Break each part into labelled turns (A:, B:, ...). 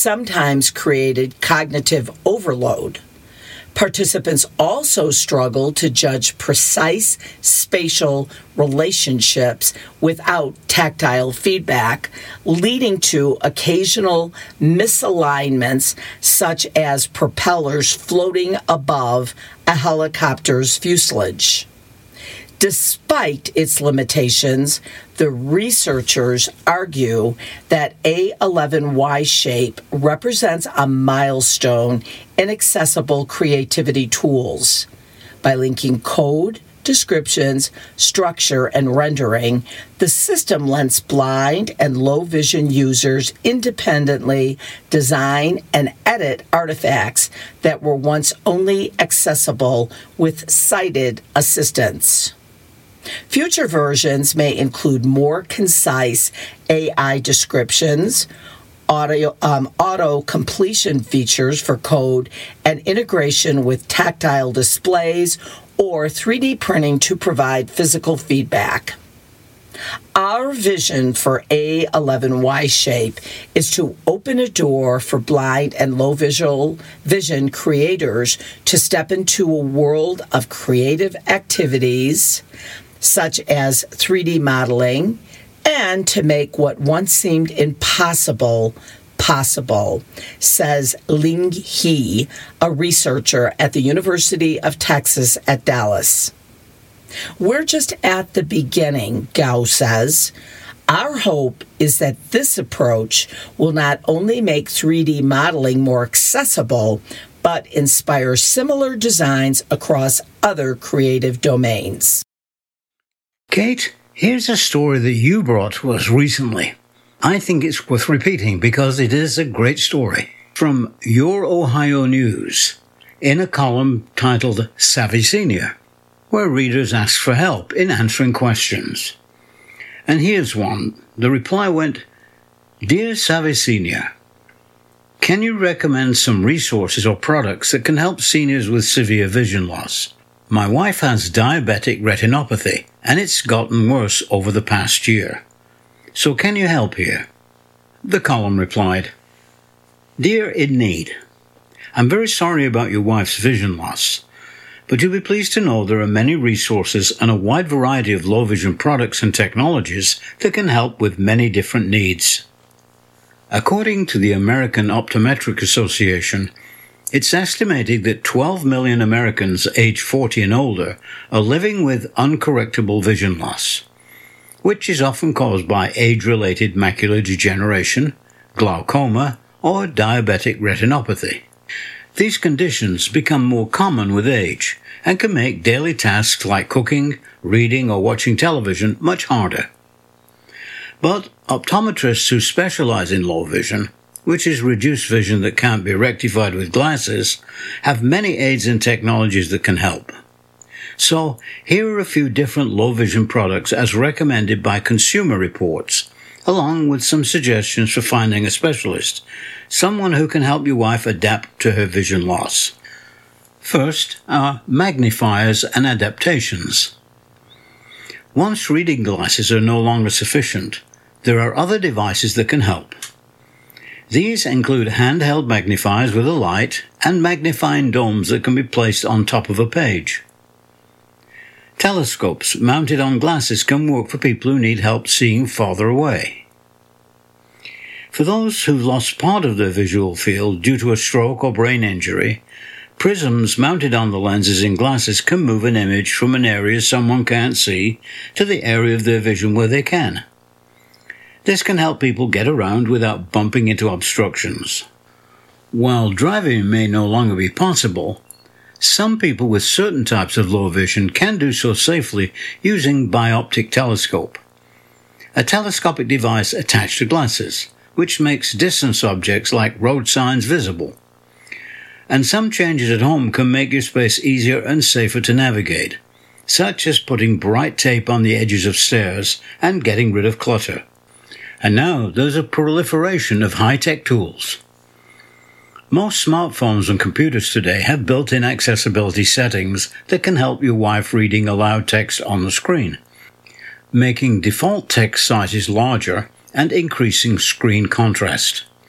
A: sometimes created cognitive overload. Participants also struggled to judge precise spatial relationships without tactile feedback, leading to occasional misalignments such as propellers floating above a helicopter's fuselage. Despite its limitations, the researchers argue that A11Y shape represents a milestone in accessible creativity tools. By linking code, descriptions, structure, and rendering, the system lets blind and low vision users independently design and edit artifacts that were once only accessible with sighted assistance. Future versions may include more concise AI descriptions, auto-completion features for code, and integration with tactile displays or 3D printing to provide physical feedback. Our vision for A11Y shape is to open a door for blind and low vision creators to step into a world of creative activities such as 3D modeling, and to make what once seemed impossible possible, says Ling He, a researcher at the University of Texas at Dallas. We're just at the beginning, Gao says. Our hope is that this approach will not only make 3D modeling more accessible, but inspire similar designs across other creative domains.
B: Kate, here's a story that you brought to us recently. I think it's worth repeating because it is a great story. From Your Ohio News, in a column titled Savvy Senior, where readers ask for help in answering questions. And here's one. The reply went, Dear Savvy Senior, can you recommend some resources or products that can help seniors with severe vision loss? My wife has diabetic retinopathy, and it's gotten worse over the past year. So can you help here? The column replied, Dear In Need, I'm very sorry about your wife's vision loss, but you'll be pleased to know there are many resources and a wide variety of low vision products and technologies that can help with many different needs. According to the American Optometric Association, it's estimated that 12 million Americans aged 40 and older are living with uncorrectable vision loss, which is often caused by age-related macular degeneration, glaucoma, or diabetic retinopathy. These conditions become more common with age and can make daily tasks like cooking, reading, or watching television much harder. But optometrists who specialize in low vision, which is reduced vision that can't be rectified with glasses, have many aids and technologies that can help. So, here are a few different low vision products as recommended by Consumer Reports, along with some suggestions for finding a specialist, someone who can help your wife adapt to her vision loss. First are magnifiers and adaptations. Once reading glasses are no longer sufficient, there are other devices that can help. These include handheld magnifiers with a light and magnifying domes that can be placed on top of a page. Telescopes mounted on glasses can work for people who need help seeing farther away. For those who've lost part of their visual field due to a stroke or brain injury, prisms mounted on the lenses in glasses can move an image from an area someone can't see to the area of their vision where they can. This can help people get around without bumping into obstructions. While driving may no longer be possible, some people with certain types of low vision can do so safely using bioptic telescope, a telescopic device attached to glasses, which makes distance objects like road signs visible. And some changes at home can make your space easier and safer to navigate, such as putting bright tape on the edges of stairs and getting rid of clutter. And now there's a proliferation of high-tech tools. Most smartphones and computers today have built-in accessibility settings that can help your wife reading aloud text on the screen, making default text sizes larger and increasing screen contrast.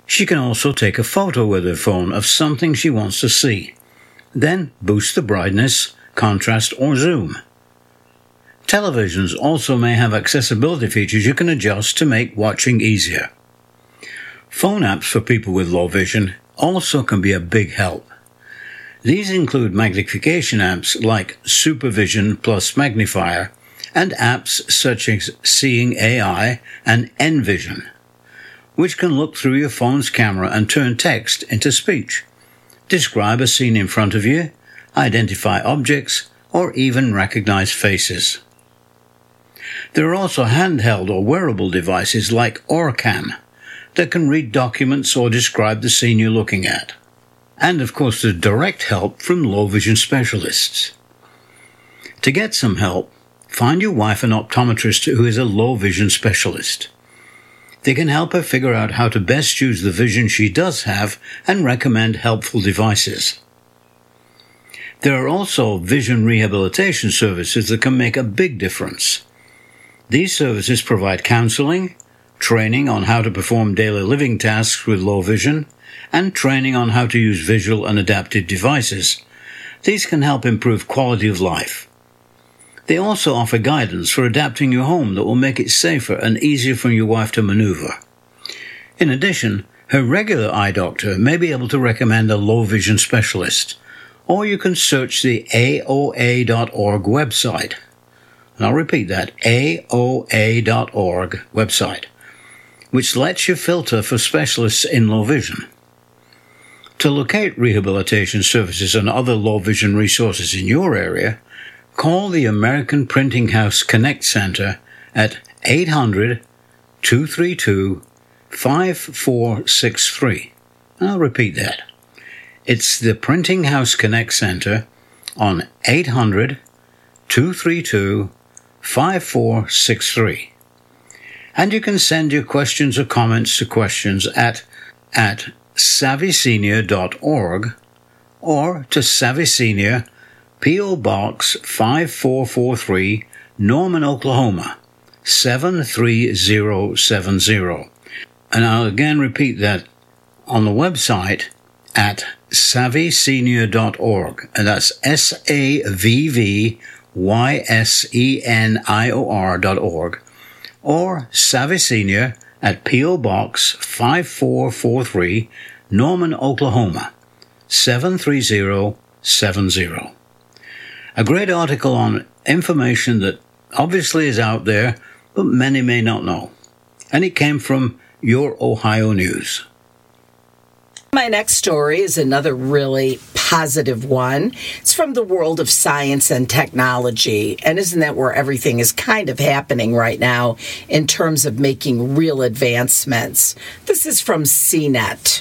B: She can also take a photo with her phone of something she wants to see, then boost the brightness, contrast, or zoom. Televisions also may have accessibility features you can adjust to make watching easier. Phone apps for people with low vision also can be a big help. These include magnification apps like Supervision Plus Magnifier and apps such as Seeing AI and Envision, which can look through your phone's camera and turn text into speech, describe a scene in front of you, identify objects, or even recognize faces. There are also handheld or wearable devices like Orcam that can read documents or describe the scene you're looking at. And of course, there's direct help from low vision specialists. To get some help, find your wife an optometrist who is a low vision specialist. They can help her figure out how to best use the vision she does have and recommend helpful devices. There are also vision rehabilitation services that can make a big difference. These services provide counseling, training on how to perform daily living tasks with low vision, and training on how to use visual and adaptive devices. These can help improve quality of life. They also offer guidance for adapting your home that will make it safer and easier for your wife to maneuver. In addition, her regular eye doctor may be able to recommend a low vision specialist, or you can search the AOA.org website. And I'll repeat that, AOA.org website, which lets you filter for specialists in low vision. To locate rehabilitation services and other low vision resources in your area, call the American Printing House Connect Center at 800-232-5463. I'll repeat that. It's the Printing House Connect Center on 800-232-5463. And you can send your questions or comments to questions at savvysenior.org or to Savvy Senior, P.O. Box 5443, Norman, Oklahoma, 73070. And I'll again repeat that on the website at savvysenior.org, and that's SAVVYSENIOR.org, or Savvy Senior at P.O. Box 5443, Norman, Oklahoma, 73070. A great article on information that obviously is out there, but many may not know. And it came from Your Ohio News.
A: My next story is another really positive one. It's from the world of science and technology. And isn't that where everything is kind of happening right now in terms of making real advancements? This is from CNET.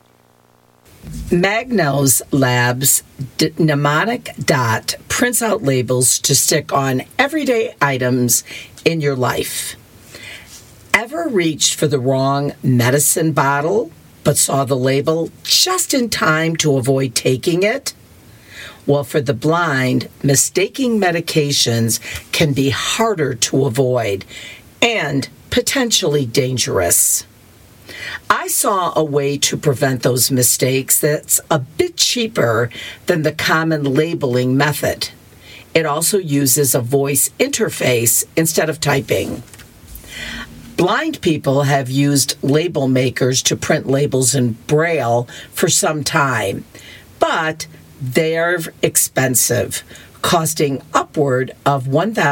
A: Magnos Labs Mnemonic Dot prints out labels to stick on everyday items in your life. Ever reached for the wrong medicine bottle, but saw the label just in time to avoid taking it? Well, for the blind, mistaking medications can be harder to avoid and potentially dangerous. I saw a way to prevent those mistakes that's a bit cheaper than the common labeling method. It also uses a voice interface instead of typing. Blind people have used label makers to print labels in Braille for some time, but they're expensive, costing upward of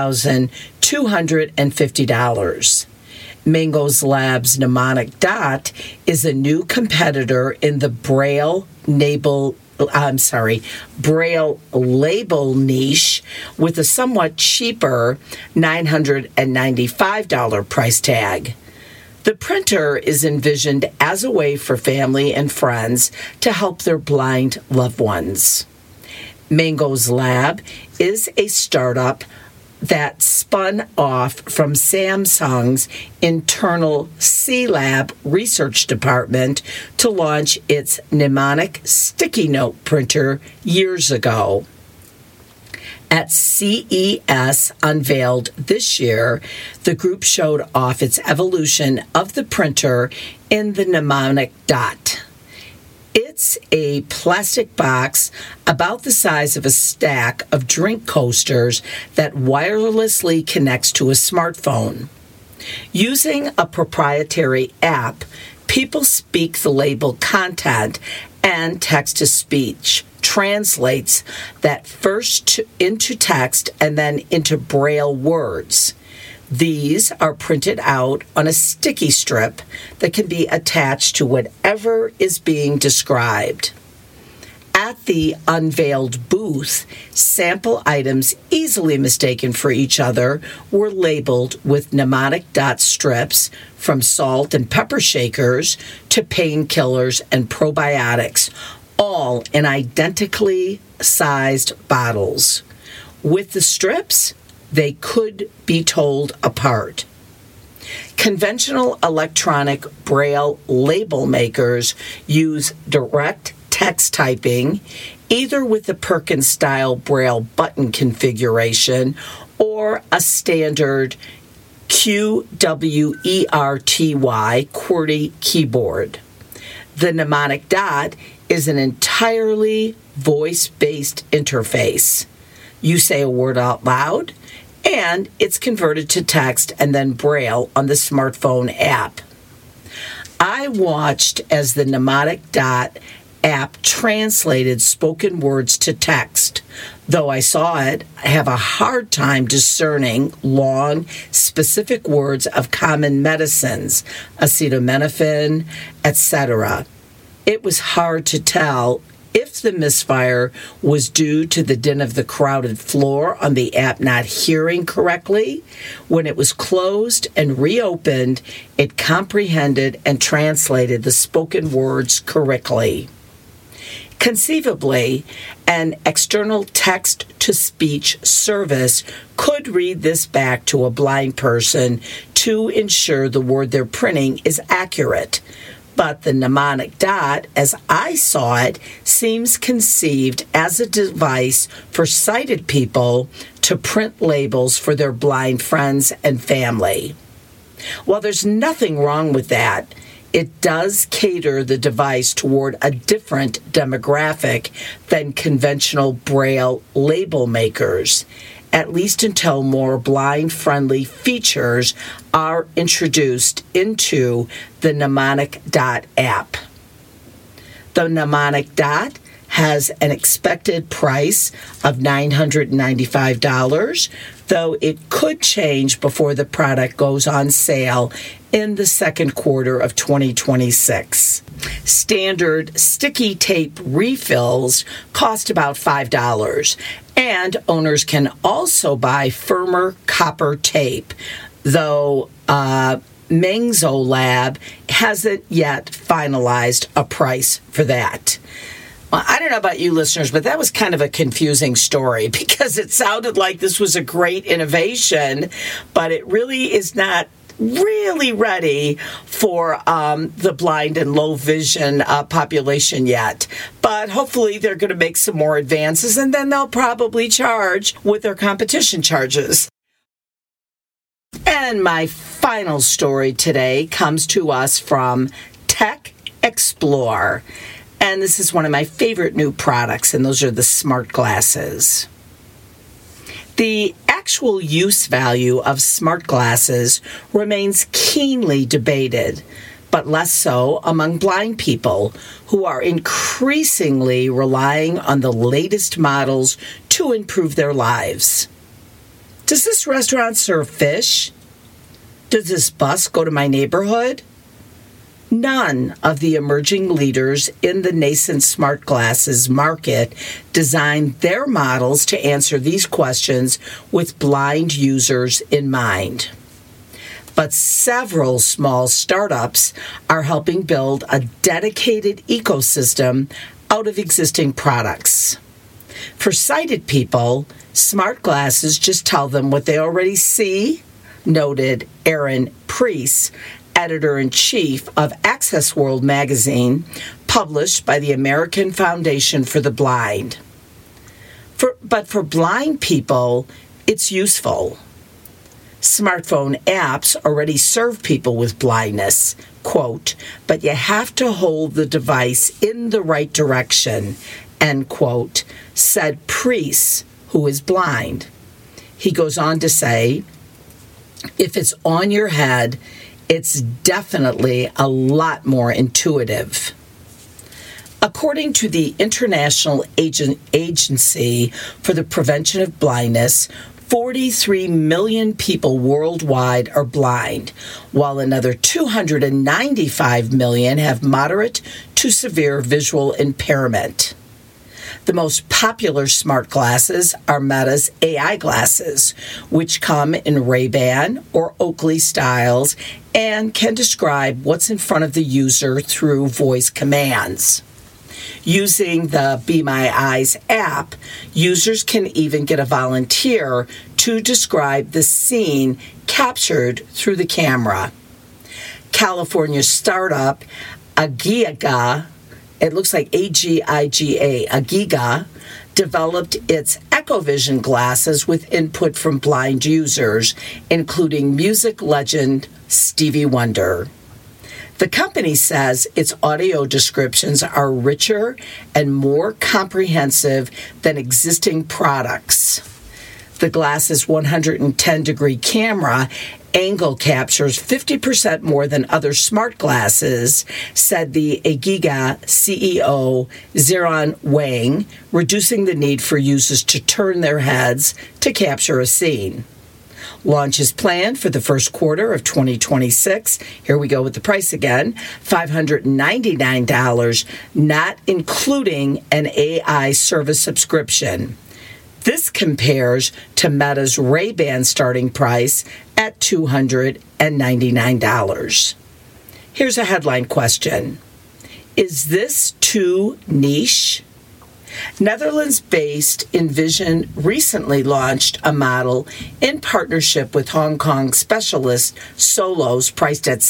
A: $1,250. Magnos Labs Mnemonic Dot is a new competitor in the Braille label niche with a somewhat cheaper $995 price tag. The printer is envisioned as a way for family and friends to help their blind loved ones. Magnos Lab is a startup that spun off from Samsung's internal C-Lab research department to launch its mnemonic sticky note printer years ago. At CES unveiled this year, the group showed off its evolution of the printer in the Mnemonic Dot. It's a plastic box about the size of a stack of drink coasters that wirelessly connects to a smartphone. Using a proprietary app, people speak the label content, and text-to-speech translates that first into text and then into Braille words. These are printed out on a sticky strip that can be attached to whatever is being described. At the unveiled booth, sample items easily mistaken for each other were labeled with mnemonic dot strips, from salt and pepper shakers to painkillers and probiotics, all in identically sized bottles. With the strips, they could be told apart. Conventional electronic Braille label makers use direct text typing, either with the Perkins-style Braille button configuration or a standard QWERTY QWERTY keyboard. The Mnemonic Dot is an entirely voice-based interface. You say a word out loud, and it's converted to text and then Braille on the smartphone app. I watched as the Mnemonic Dot app translated spoken words to text. Though I saw it, I have a hard time discerning long, specific words of common medicines, acetaminophen, etc. It was hard to tell if the misfire was due to the din of the crowded floor on the app not hearing correctly. When it was closed and reopened, it comprehended and translated the spoken words correctly. Conceivably, an external text-to-speech service could read this back to a blind person to ensure the word they're printing is accurate. But the Mnemonic Dot, as I saw it, seems conceived as a device for sighted people to print labels for their blind friends and family. While there's nothing wrong with that, it does cater the device toward a different demographic than conventional Braille label makers, at least until more blind-friendly features are introduced into the Mnemonic Dot app. The Mnemonic Dot has an expected price of $995, though it could change before the product goes on sale in the second quarter of 2026. Standard sticky tape refills cost about $5, and owners can also buy firmer copper tape, though Mengzolab hasn't yet finalized a price for that. Well, I don't know about you listeners, but that was kind of a confusing story because it sounded like this was a great innovation, but it really is not really ready for the blind and low vision population yet. But hopefully they're going to make some more advances, and then they'll probably charge what their competition charges. And my final story today comes to us from Tech Explore. And this is one of my favorite new products, and those are the smart glasses. The actual use value of smart glasses remains keenly debated, but less so among blind people who are increasingly relying on the latest models to improve their lives. Does this restaurant serve fish? Does this bus go to my neighborhood? None of the emerging leaders in the nascent smart glasses market designed their models to answer these questions with blind users in mind. But several small startups are helping build a dedicated ecosystem out of existing products. For sighted people, smart glasses just tell them what they already see, noted Aaron Preece, editor-in-chief of Access World magazine, published by the American Foundation for the Blind. But for blind people, it's useful. Smartphone apps already serve people with blindness, quote, but you have to hold the device in the right direction, end quote, said Priest, who is blind. He goes on to say, if it's on your head, it's definitely a lot more intuitive. According to the International Agency for the Prevention of Blindness, 43 million people worldwide are blind, while another 295 million have moderate to severe visual impairment. The most popular smart glasses are Meta's AI glasses, which come in Ray-Ban or Oakley styles and can describe what's in front of the user through voice commands. Using the Be My Eyes app, users can even get a volunteer to describe the scene captured through the camera. California startup Agiga, it looks like Agiga, Agiga, developed its EchoVision glasses with input from blind users, including music legend Stevie Wonder. The company says its audio descriptions are richer and more comprehensive than existing products. The glass's 110-degree camera angle captures 50% more than other smart glasses, said the Agiga CEO Ziran Wang, reducing the need for users to turn their heads to capture a scene. Launch is planned for the first quarter of 2026. Here we go with the price again, $599, not including an AI service subscription. This compares to Meta's Ray-Ban starting price at $299. Here's a headline question. Is this too niche? Netherlands-based Envision recently launched a model in partnership with Hong Kong specialist Solos priced at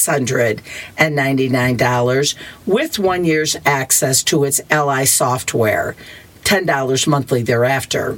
A: $699 with 1 year's access to its Ally software, $10 monthly thereafter.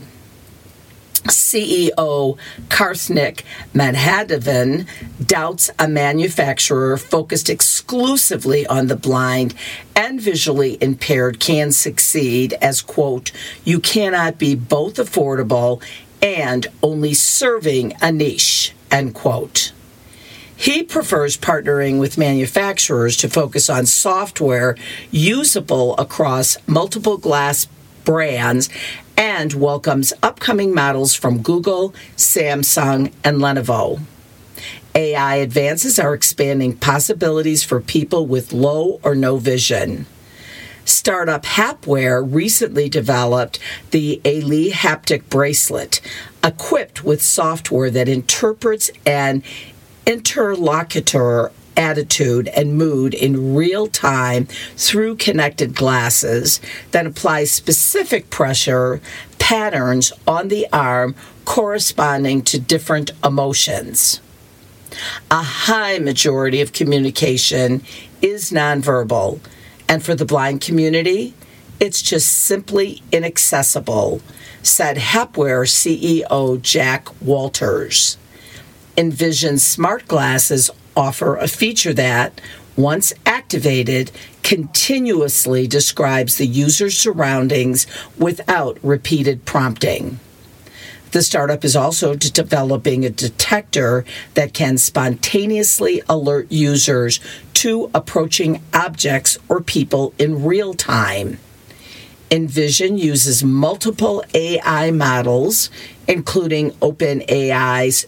A: CEO Karthik Madhavan doubts a manufacturer focused exclusively on the blind and visually impaired can succeed as, quote, you cannot be both affordable and only serving a niche, end quote. He prefers partnering with manufacturers to focus on software usable across multiple glass brands and welcomes upcoming models from Google, Samsung, and Lenovo. AI advances are expanding possibilities for people with low or no vision. Startup Hapware recently developed the Ali Haptic Bracelet, equipped with software that interprets an interlocutor attitude and mood in real time through connected glasses, then applies specific pressure patterns on the arm corresponding to different emotions. A high majority of communication is nonverbal, and for the blind community, it's just simply inaccessible, said Hapware CEO Jack Walters. Envision smart glasses offer a feature that, once activated, continuously describes the user's surroundings without repeated prompting. The startup is also developing a detector that can spontaneously alert users to approaching objects or people in real time. Envision uses multiple AI models, including OpenAI's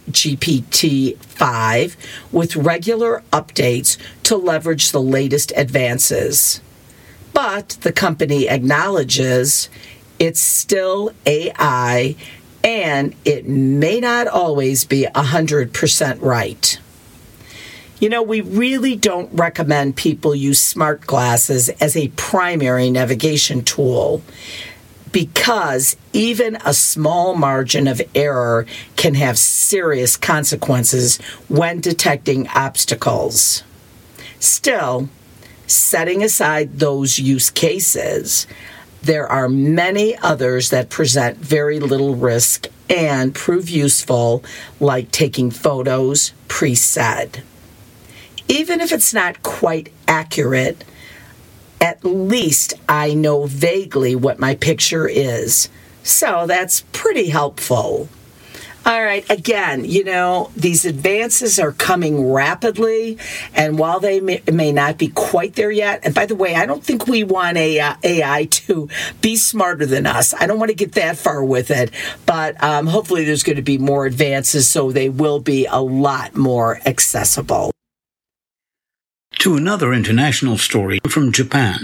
A: GPT-5, with regular updates to leverage the latest advances. But the company acknowledges it's still AI and it may not always be 100% right. You know, we really don't recommend people use smart glasses as a primary navigation tool because even a small margin of error can have serious consequences when detecting obstacles. Still, setting aside those use cases, There are many others that present very little risk and prove useful, like taking photos, pre-said. Even if it's not quite accurate, at least I know vaguely what my picture is. So that's pretty helpful. All right, again, these advances are coming rapidly, and while they may not be quite there yet, and by the way, I don't think we want AI to be smarter than us. I don't want to get that far with it, but hopefully there's going to be more advances, so they will be a lot more accessible.
B: To another international story from Japan.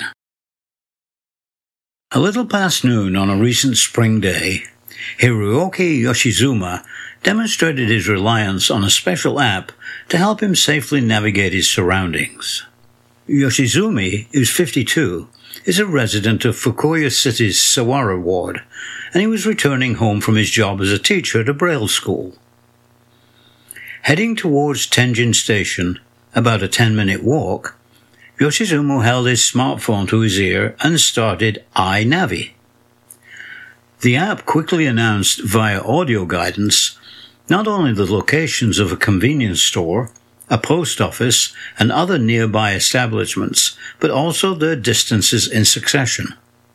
B: A little past noon on a recent spring day, Hiroki Yoshizuma demonstrated his reliance on a special app to help him safely navigate his surroundings. Yoshizumi, who's 52, is a resident of Fukuoka City's Sawara ward, and he was returning home from his job as a teacher at a Braille school. Heading towards Tenjin Station, about a 10-minute walk, Yoshizuma held his smartphone to his ear and started iNavi. The app quickly announced via audio guidance not only the locations of a convenience store, a post office, and other nearby establishments, but also their distances in succession.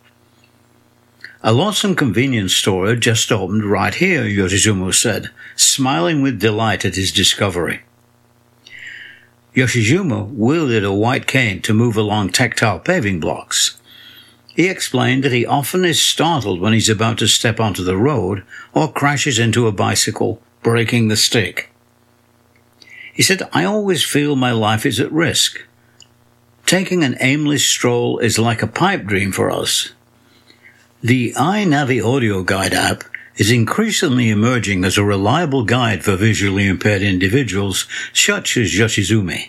B: A Lawson convenience store had just opened right here, Yoshizuma said, smiling with delight at his discovery. Yoshizuma wielded a white cane to move along tactile paving blocks. He explained that he often is startled when he's about to step onto the road or crashes into a bicycle, breaking the stick. He said, "I always feel my life is at risk. Taking an aimless stroll is like a pipe dream for us." The iNavi audio guide app is increasingly emerging as a reliable guide for visually impaired individuals such as Yoshizumi.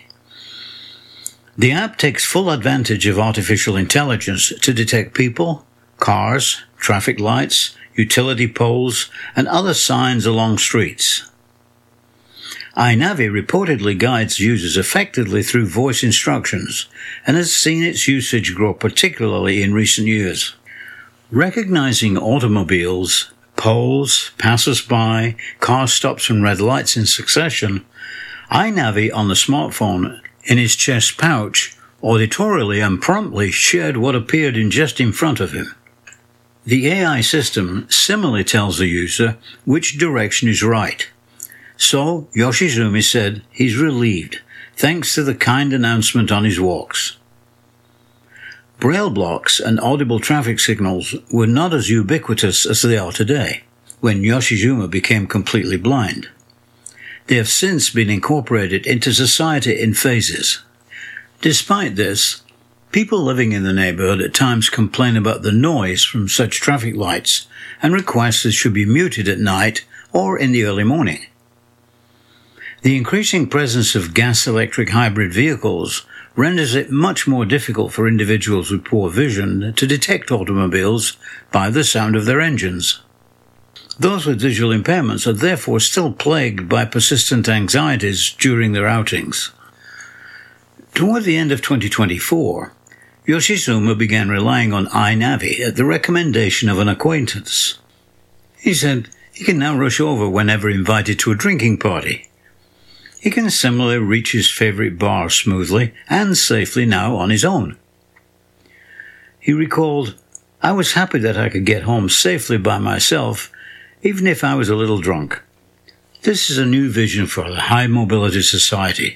B: The app takes full advantage of artificial intelligence to detect people, cars, traffic lights, utility poles, and other signs along streets. iNavi reportedly guides users effectively through voice instructions and has seen its usage grow particularly in recent years. Recognizing automobiles, poles, passers-by, car stops and red lights in succession, iNavi on the smartphone in his chest pouch auditorily and promptly shared what appeared just in front of him. The AI system similarly tells the user which direction is right. So, Yoshizumi said he's relieved, thanks to the kind announcement on his walks. Braille blocks and audible traffic signals were not as ubiquitous as they are today, when Yoshizuma became completely blind. They have since been incorporated into society in phases. Despite this, people living in the neighborhood at times complain about the noise from such traffic lights and request it should be muted at night or in the early morning. The increasing presence of gas-electric hybrid vehicles renders it much more difficult for individuals with poor vision to detect automobiles by the sound of their engines. Those with visual impairments are therefore still plagued by persistent anxieties during their outings. Toward the end of 2024, Yoshizuma began relying on iNavi at the recommendation of an acquaintance. He said he can now rush over whenever invited to a drinking party. He can similarly reach his favorite bar smoothly and safely now on his own. He recalled, "I was happy that I could get home safely by myself, even if I was a little drunk. This is a new vision for the high mobility society."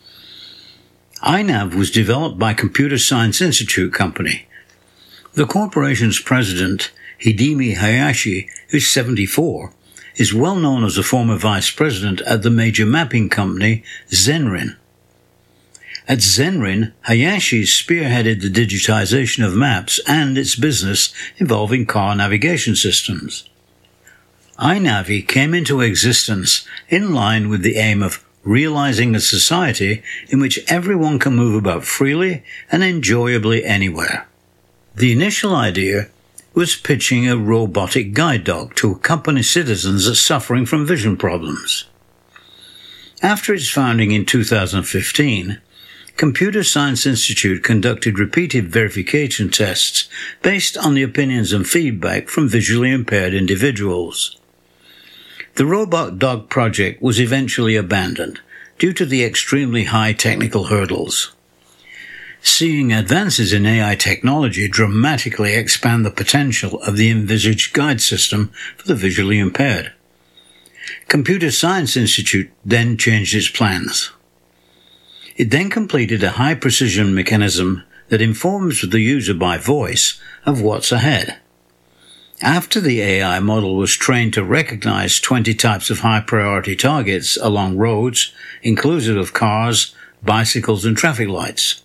B: iNav was developed by Computer Science Institute Company. The corporation's president, Hidemi Hayashi, who's 74, is well known as a former vice president at the major mapping company Zenrin. At Zenrin, Hayashi spearheaded the digitization of maps and its business involving car navigation systems. iNavi came into existence in line with the aim of realizing a society in which everyone can move about freely and enjoyably anywhere. The initial idea was pitching a robotic guide dog to accompany citizens suffering from vision problems. After its founding in 2015, Computer Science Institute conducted repeated verification tests based on the opinions and feedback from visually impaired individuals. The robot dog project was eventually abandoned due to the extremely high technical hurdles. Seeing advances in AI technology dramatically expand the potential of the envisaged guide system for the visually impaired. Computer Science Institute then changed its plans. It then completed a high-precision mechanism that informs the user by voice of what's ahead. After the AI model was trained to recognize 20 types of high-priority targets along roads, inclusive of cars, bicycles, and traffic lights.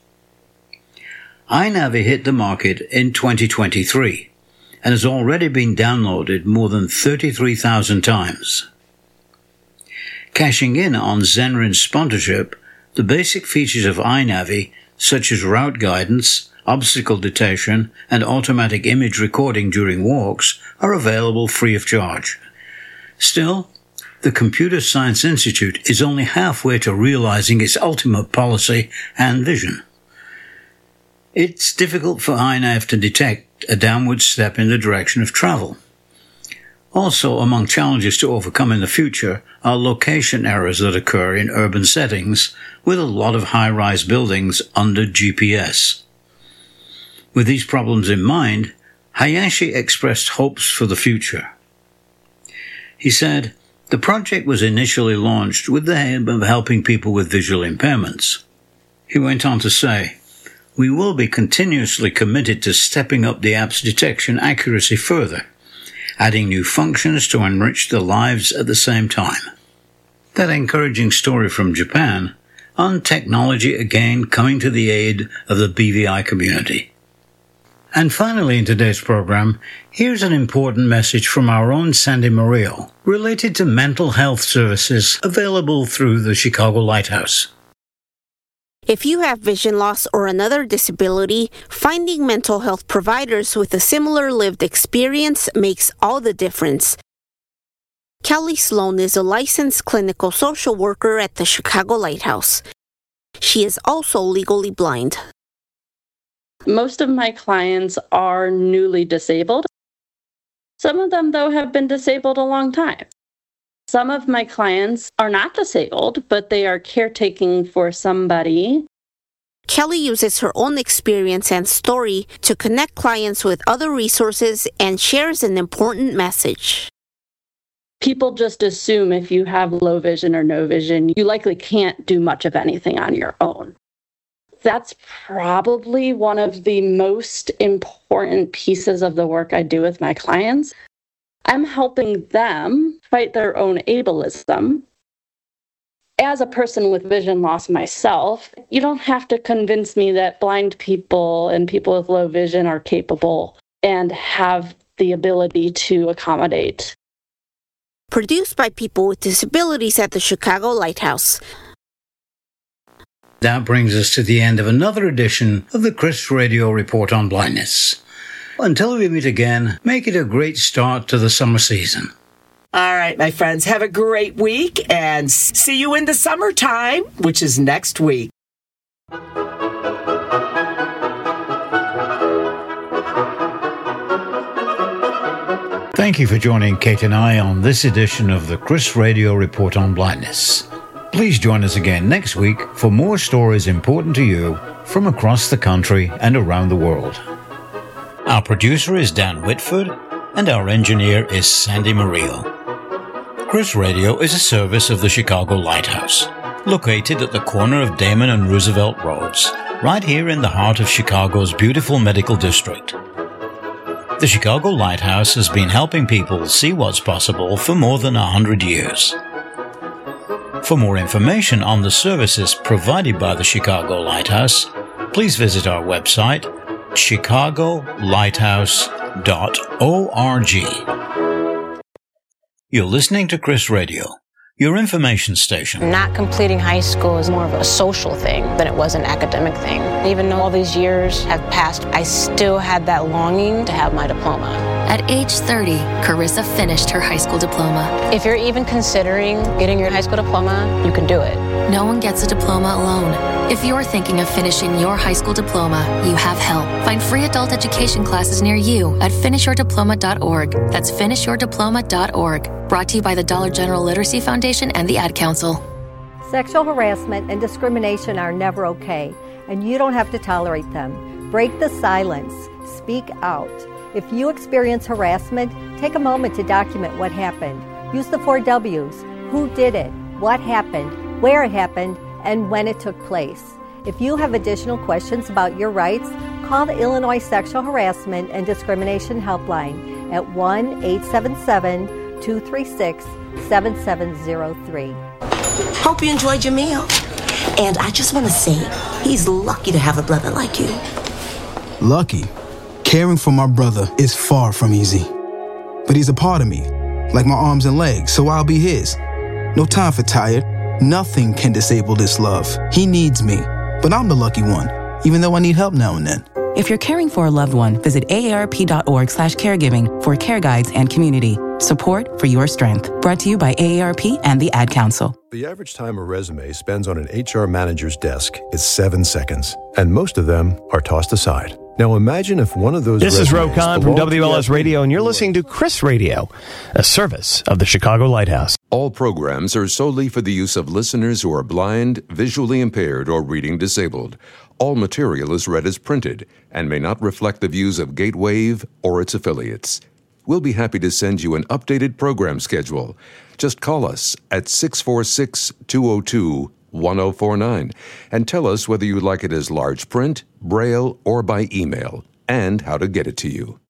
B: iNavi hit the market in 2023 and has already been downloaded more than 33,000 times. Cashing in on Zenrin's sponsorship, the basic features of iNavi, such as route guidance, obstacle detection, and automatic image recording during walks, are available free of charge. Still, the Computer Science Institute is only halfway to realizing its ultimate policy and vision. It's difficult for iNav to detect a downward step in the direction of travel. Also, among challenges to overcome in the future are location errors that occur in urban settings with a lot of high-rise buildings under GPS. With these problems in mind, Hayashi expressed hopes for the future. He said, "The project was initially launched with the aim of helping people with visual impairments." He went on to say, "We will be continuously committed to stepping up the app's detection accuracy further, adding new functions to enrich their lives at the same time." That encouraging story from Japan on technology again coming to the aid of the BVI community. And finally in today's program, here's an important message from our own Sandy Murillo related to mental health services available through the Chicago Lighthouse.
C: If you have vision loss or another disability, finding mental health providers with a similar lived experience makes all the difference. Kelly Sloan is a licensed clinical social worker at the Chicago Lighthouse. She is also legally blind.
D: Most of my clients are newly disabled. Some of them, though, have been disabled a long time. Some of my clients are not disabled, but they are caretaking for somebody.
C: Kelly uses her own experience and story to connect clients with other resources and shares an important message.
D: People just assume if you have low vision or no vision, you likely can't do much of anything on your own. That's probably one of the most important pieces of the work I do with my clients. I'm helping them fight their own ableism. As a person with vision loss myself, you don't have to convince me that blind people and people with low vision are capable and have the ability to accommodate.
C: Produced by people with disabilities at the Chicago Lighthouse.
B: That brings us to the end of another edition of the Chris Radio Report on Blindness. Until we meet again, make it a great start to the summer season.
A: All right, my friends, have a great week and see you in the summertime, which is next week.
B: Thank you for joining Kate and I on this edition of the Chris Radio Report on Blindness. Please join us again next week for more stories important to you from across the country and around the world. Our producer is Dan Whitford, and our engineer is Sandy Murillo. Chris Radio is a service of the Chicago Lighthouse, located at the corner of Damon and Roosevelt Roads, right here in the heart of Chicago's beautiful medical district. The Chicago Lighthouse has been helping people see what's possible for more than 100 years. For more information on the services provided by the Chicago Lighthouse, please visit our website, chicagolighthouse.org. You're listening to Chris Radio, your information station.
E: Not completing high school is more of a social thing than it was an academic thing. Even though all these years have passed, I still had that longing to have my diploma.
F: At age 30, Carissa finished her high school diploma.
E: If you're even considering getting your high school diploma, you can do it.
F: No one gets a diploma alone. If you're thinking of finishing your high school diploma, you have help. Find free adult education classes near you at finishyourdiploma.org. That's finishyourdiploma.org. Brought to you by the Dollar General Literacy Foundation and the Ad Council.
G: Sexual harassment and discrimination are never okay, and you don't have to tolerate them. Break the silence. Speak out. If you experience harassment, take a moment to document what happened. Use the 4 W's. Who did it? What happened? Where it happened? And when it took place. If you have additional questions about your rights, call the Illinois Sexual Harassment and Discrimination Helpline at 1-877-236-7703.
H: Hope you enjoyed your meal. And I just want to say, he's lucky to have a brother like you.
I: Lucky? Caring for my brother is far from easy. But he's a part of me, like my arms and legs, so I'll be his. No time for tired. Nothing can disable this love. He needs me, but I'm the lucky one, even though I need help now and then.
J: If you're caring for a loved one, visit aarp.org/caregiving for care guides and community. Support for your strength. Brought to you by AARP and the Ad Council.
K: The average time a resume spends on an HR manager's desk is 7 seconds, and most of them are tossed aside. Now imagine if one of those
L: This is Ro Khan from WLS Radio, and you're listening to Chris Radio, a service of the Chicago Lighthouse.
M: All programs are solely for the use of listeners who are blind, visually impaired, or reading disabled. All material is read as printed and may not reflect the views of Gatewave or its affiliates. We'll be happy to send you an updated program schedule. Just call us at 646-202-1049 and tell us whether you'd like it as large print, braille, or by email, and how to get it to you.